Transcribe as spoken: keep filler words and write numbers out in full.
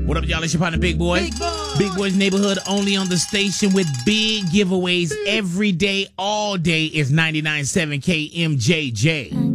What up, y'all? It's your partner, Big Boy. Big Boy. Big Boy's Neighborhood, only on the station with big giveaways every day, all day is ninety-nine point seven K M J J.